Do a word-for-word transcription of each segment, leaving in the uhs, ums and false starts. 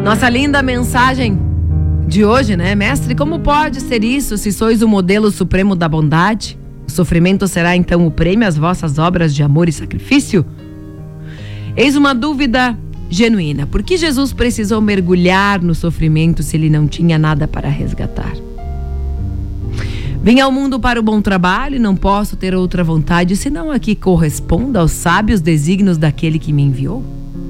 Nossa linda mensagem de hoje, né? Mestre, como pode ser isso se sois o modelo supremo da bondade? O sofrimento será então o prêmio às vossas obras de amor e sacrifício? Eis uma dúvida genuína. Por que Jesus precisou mergulhar no sofrimento se ele não tinha nada para resgatar? Vim ao mundo para o bom trabalho e não posso ter outra vontade senão a que corresponda aos sábios desígnios daquele que me enviou.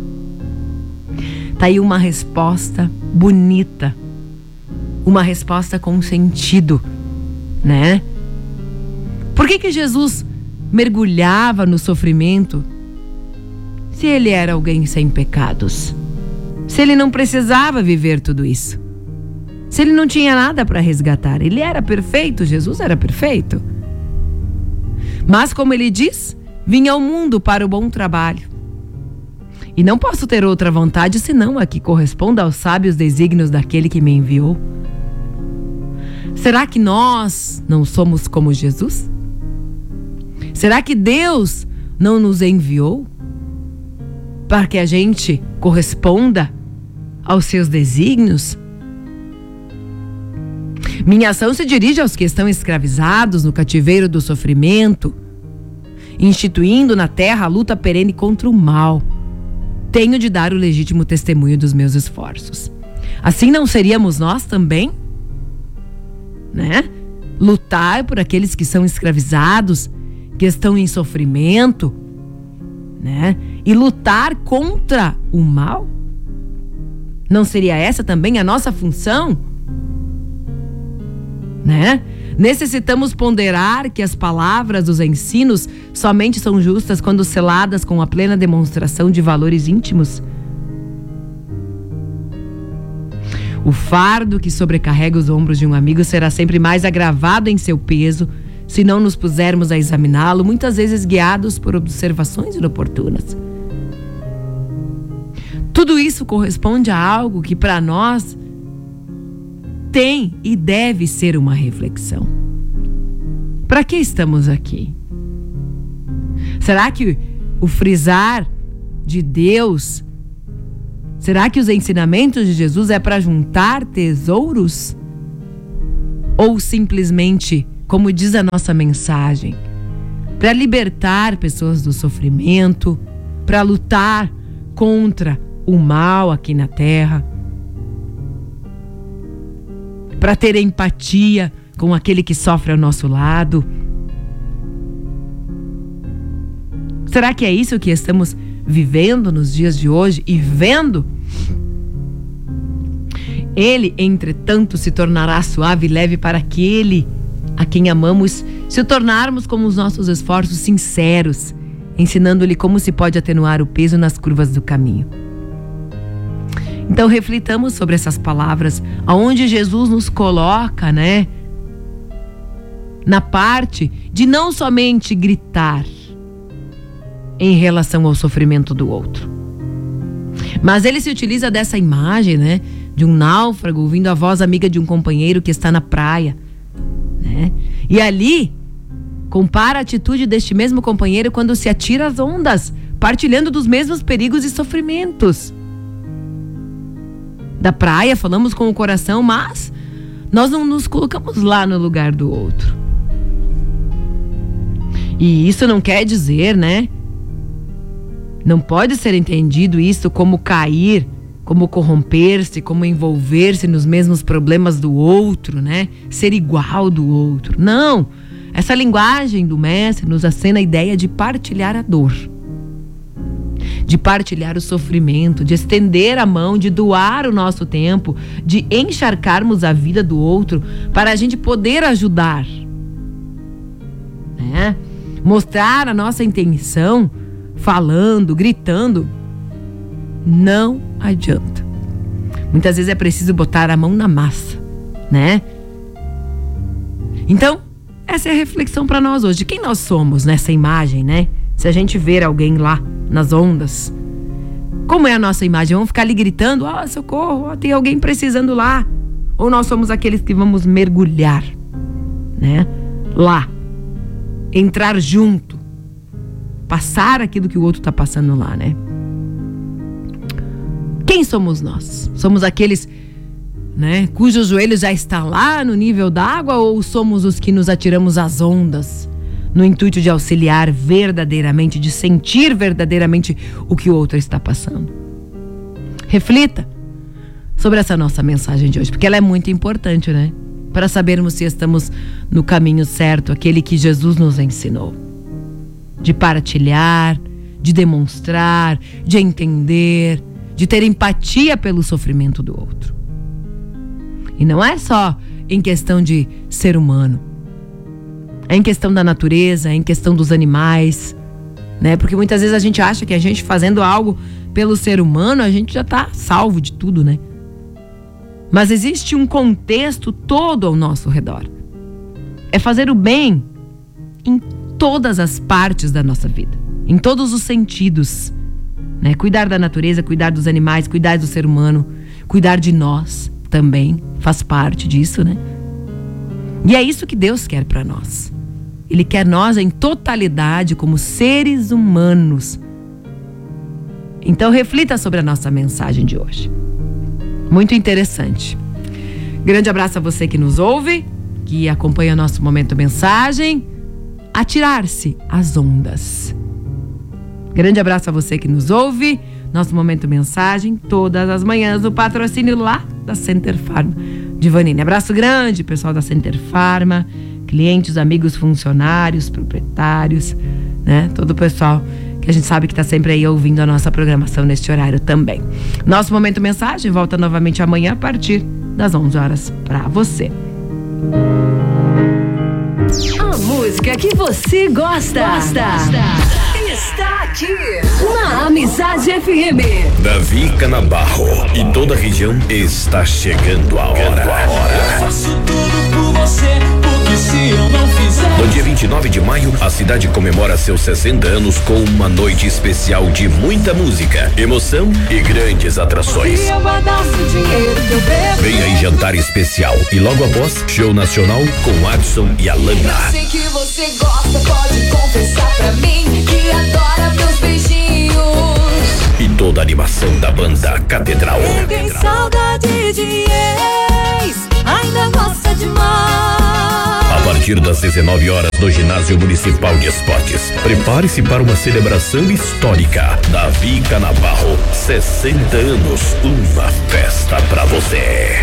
Tá aí uma resposta bonita, uma resposta com sentido, né? Por que que Jesus mergulhava no sofrimento se ele era alguém sem pecados? Se ele não precisava viver tudo isso? Se ele não tinha nada para resgatar? Ele era perfeito, Jesus era perfeito. Mas como ele diz, vim ao mundo para o bom trabalho. E não posso ter outra vontade senão a que corresponda aos sábios desígnios daquele que me enviou. Será que nós não somos como Jesus? Será que Deus não nos enviou para que a gente corresponda aos seus desígnios? Minha ação se dirige aos que estão escravizados no cativeiro do sofrimento, instituindo na terra a luta perene contra o mal. Tenho de dar o legítimo testemunho dos meus esforços. Assim não seríamos nós também? Né? Lutar por aqueles que são escravizados, que estão em sofrimento, né? E lutar contra o mal? Não seria essa também a nossa função? Né? Necessitamos ponderar que as palavras, os ensinos, somente são justas quando seladas com a plena demonstração de valores íntimos. O fardo que sobrecarrega os ombros de um amigo será sempre mais agravado em seu peso se não nos pusermos a examiná-lo, muitas vezes guiados por observações inoportunas. Tudo isso corresponde a algo que para nós tem e deve ser uma reflexão. Para que estamos aqui? Será que o frisar de Deus, será que os ensinamentos de Jesus é para juntar tesouros? Ou simplesmente, como diz a nossa mensagem, para libertar pessoas do sofrimento, para lutar contra o mal aqui na terra, para ter empatia com aquele que sofre ao nosso lado? Será que é isso que estamos vivendo nos dias de hoje e vendo? Ele, entretanto, se tornará suave e leve para aquele a quem amamos, se o tornarmos como os nossos esforços sinceros, ensinando-lhe como se pode atenuar o peso nas curvas do caminho. Então reflitamos sobre essas palavras, aonde Jesus nos coloca, né? Na parte de não somente gritar em relação ao sofrimento do outro, mas ele se utiliza dessa imagem, né? De um náufrago ouvindo a voz amiga de um companheiro que está na praia, né? E ali compara a atitude deste mesmo companheiro quando se atira às ondas, partilhando dos mesmos perigos e sofrimentos. Da praia, falamos com o coração, mas nós não nos colocamos lá no lugar do outro. E isso não quer dizer, né? Não pode ser entendido isso como cair, como corromper-se, como envolver-se nos mesmos problemas do outro, né? Ser igual do outro. Não! Essa linguagem do mestre nos acena a ideia de partilhar a dor, de partilhar o sofrimento, de estender a mão, de doar o nosso tempo, de encharcarmos a vida do outro para a gente poder ajudar, né? Mostrar a nossa intenção, falando, gritando, não adianta. Muitas vezes é preciso botar a mão na massa, né? Então, essa é a reflexão para nós hoje. Quem nós somos nessa imagem, né? Se a gente ver alguém lá nas ondas, como é a nossa imagem? Vamos ficar ali gritando, ah, socorro, tem alguém precisando lá? Ou nós somos aqueles que vamos mergulhar, né? Lá, entrar junto, passar aquilo que o outro está passando lá, né? Quem somos nós? Somos aqueles, né, cujo joelho já está lá no nível d'água, ou somos os que nos atiramos às ondas no intuito de auxiliar verdadeiramente, de sentir verdadeiramente o que o outro está passando? Reflita sobre essa nossa mensagem de hoje, porque ela é muito importante, né? Para sabermos se estamos no caminho certo, aquele que Jesus nos ensinou. De partilhar, de demonstrar, de entender, de ter empatia pelo sofrimento do outro. E não é só em questão de ser humano. É em questão da natureza, é em questão dos animais, né? Porque muitas vezes a gente acha que a gente fazendo algo pelo ser humano, a gente já está salvo de tudo, né? Mas existe um contexto todo ao nosso redor. É fazer o bem em todas as partes da nossa vida, em todos os sentidos, né? Cuidar da natureza, cuidar dos animais, cuidar do ser humano, cuidar de nós também faz parte disso, né? E é isso que Deus quer para nós. Ele quer nós em totalidade como seres humanos. Então reflita sobre a nossa mensagem de hoje. Muito interessante. Grande abraço a você que nos ouve, que acompanha nosso Momento Mensagem. Atirar-se às ondas. Grande abraço a você que nos ouve. Nosso Momento Mensagem, todas as manhãs, o patrocínio lá da Center Pharma de Vanini. Abraço grande, pessoal da Center Pharma, clientes, amigos, funcionários, proprietários, né? Todo o pessoal que a gente sabe que está sempre aí ouvindo a nossa programação neste horário também. Nosso Momento Mensagem volta novamente amanhã a partir das onze horas para você. A música que você gosta, gosta. Está aqui na Amizade F M. Davi Canabarro e toda a região está chegando a hora. Eu faço tudo por você, porque se eu não fizer. No dia vinte e nove de maio, a cidade comemora seus sessenta anos com uma noite especial de muita música, emoção e grandes atrações. Eu guardasse o dinheiro que eu bebo. Vem aí jantar especial e logo após, show nacional com Adson e Alana. Eu sei que você gosta, pode confessar pra mim que adora meus beijinhos. E toda a animação da banda Catedral. Tem saudade de ex, ainda gosta demais. A partir das dezenove horas no Ginásio Municipal de Esportes. Prepare-se para uma celebração histórica. Davi Canabarro, sessenta anos, uma festa pra você.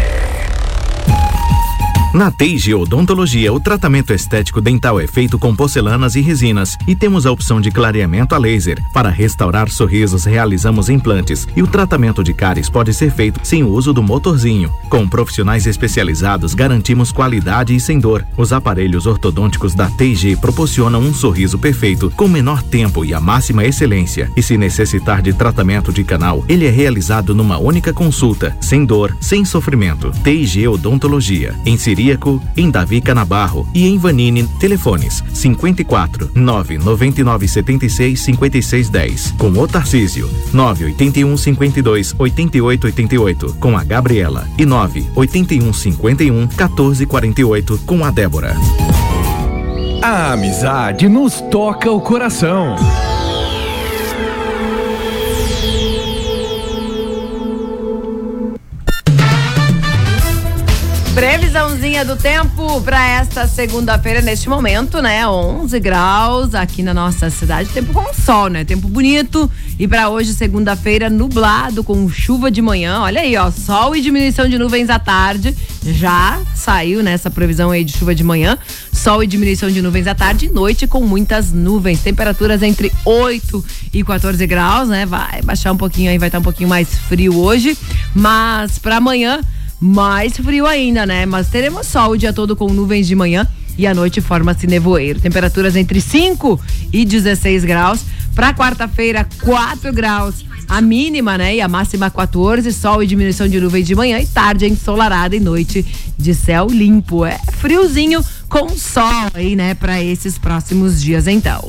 Na T I G Odontologia, o tratamento estético dental é feito com porcelanas e resinas e temos a opção de clareamento a laser. Para restaurar sorrisos, realizamos implantes e o tratamento de cáries pode ser feito sem o uso do motorzinho. Com profissionais especializados, garantimos qualidade e sem dor. Os aparelhos ortodônticos da T I G proporcionam um sorriso perfeito com menor tempo e a máxima excelência. E se necessitar de tratamento de canal, ele é realizado numa única consulta, sem dor, sem sofrimento. T I G Odontologia, em Siríaco, em Davi Canabarro e em Vanini. Telefones cinquenta e quatro, nove nove nove sete seis, cinco seis um zero. Com o Tarcísio, nove oito um, cinco dois, oito oito oito oito. Com a Gabriela e nove oito um, cinco um, um quatro quatro oito. Com a Débora. A amizade nos toca o coração. Previsãozinha do tempo para esta segunda-feira, neste momento, né? onze graus aqui na nossa cidade. Tempo com sol, né? Tempo bonito. E para hoje, segunda-feira, nublado, com chuva de manhã. Olha aí, ó. Sol e diminuição de nuvens à tarde. Já saiu nessa previsão aí de chuva de manhã. Sol e diminuição de nuvens à tarde e noite com muitas nuvens. Temperaturas entre oito e quatorze graus, né? Vai baixar um pouquinho aí, vai estar um pouquinho mais frio hoje. Mas para amanhã, mais frio ainda, né? Mas teremos sol o dia todo com nuvens de manhã e à noite forma-se nevoeiro. Temperaturas entre cinco e dezesseis graus. Para quarta-feira, quatro graus. A mínima, né? E a máxima quatorze. Sol e diminuição de nuvens de manhã e tarde ensolarada e noite de céu limpo. É friozinho com sol aí, né? Para esses próximos dias, então.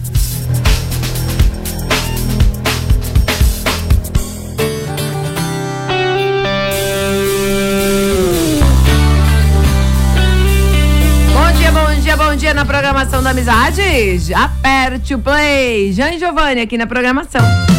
Bom dia na programação da Amizade. Aperte o play. Jean Giovanni aqui na programação.